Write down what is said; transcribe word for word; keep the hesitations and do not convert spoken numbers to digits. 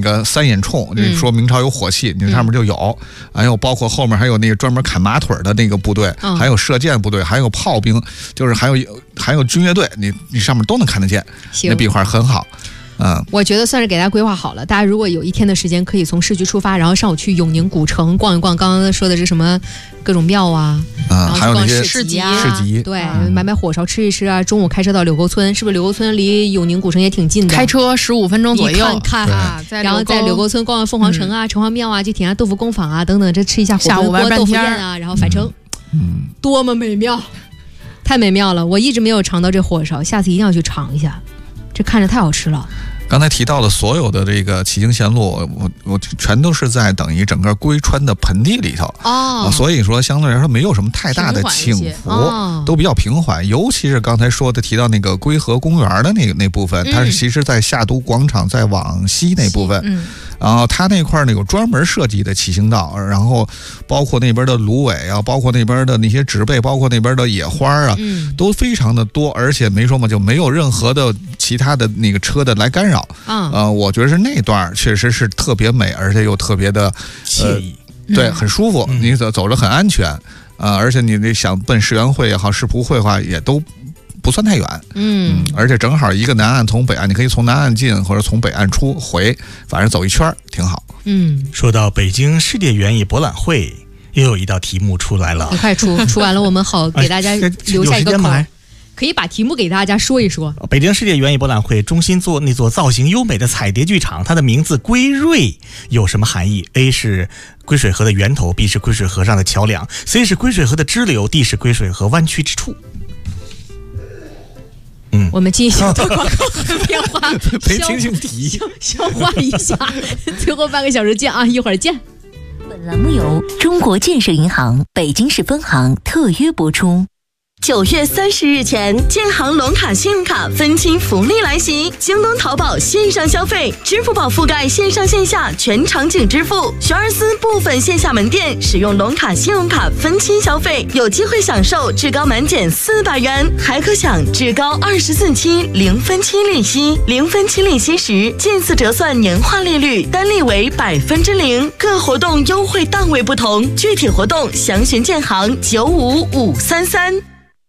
个三眼铳，就是说明朝有火器，你上面就有。还有包括后面还有那个专门砍马腿的那个部队，还有射箭部队，还有炮兵，就是还有还有军乐队，你你上面都能看得见，那壁画很好。嗯， 我觉得算是给大家规划好了。大家如果有一天的时间，可以从市区出发，然后上午去永宁古城逛一逛。刚刚说的是什么各种庙啊， 啊、嗯，还有那些市集啊， 市集， 对，嗯、买买火烧吃一吃啊。中午开车到柳沟村，是不是柳沟村离永宁古城也挺近的？ 开车十五分钟左右， 看看啊。然后在柳沟村逛逛凤凰城啊、城隍庙啊，去体验豆腐工坊啊等等，这吃一下火锅豆腐宴啊，然后返程，嗯，多么美妙，太美妙了！我一直没有尝到这火烧，下次一定要去尝一下。这看着太好吃了。 刚才提到的所有的这个骑行线路，我我全都是在等于整个归川的盆地里头哦、 啊，所以说相对来说没有什么太大的起伏， 哦、 都比较平缓。尤其是刚才说的提到那个归河公园的那个那部分，它是其实在夏都广场再往西那部分。 嗯。 然后它那块呢有专门设计的骑行道，然后包括那边的芦苇啊，包括那边的那些植被，包括那边的野花啊， 嗯、 都非常的多，而且没说嘛，就没有任何的其他的那个车的来干扰。 啊、 呃，我觉得是那段确实是特别美，而且又特别的惬意， 呃、对，很舒服，嗯、你走走着很安全，呃，而且你那想奔世园会也好，世仆会的话也都不算太远， 嗯, 嗯，而且正好一个南岸从北岸，你可以从南岸进或者从北岸出回，反正走一圈挺好。 嗯， 说到北京世界园艺博览会，又有一道题目出来了， 你快出，出完了我们好给大家留下一个口。可以把题目给大家说一说。 北京世界园艺博览会中心座那座造型优美的彩蝶剧场，它的名字归瑞有什么含义？ A 是归水河的源头， B 是归水河上的桥梁， C 是归水河的支流， D 是归水河弯曲之处。 嗯，我们进行的广告和电话陪听听题消化一下，最后半个小时见啊，一会儿见。 本栏目由中国建设银行北京市分行特约播出。 九月三十日前，建行龙卡信用卡分期福利来袭，京东、淘宝线上消费，支付宝覆盖线上线下全场景支付。学而思部分线下门店使用龙卡信用卡分期消费，有机会享受至高满减四百元，还可享至高二十四期零分期利息。零分期利息时，近似折算年化利率，单利为百分之零。各活动优惠档位不同，具体活动详询建行九五五三三。